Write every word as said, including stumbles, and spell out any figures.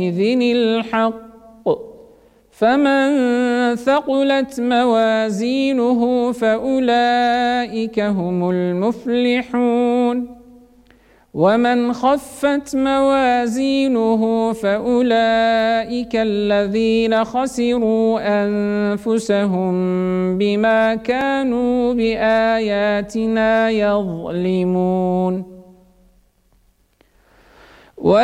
يومئذ الحق فمن ثقلت موازينه فأولئك هم المفلحون ومن خفت موازينه فأولئك الذين خسروا أنفسهم بما كانوا بآياتنا يظلمون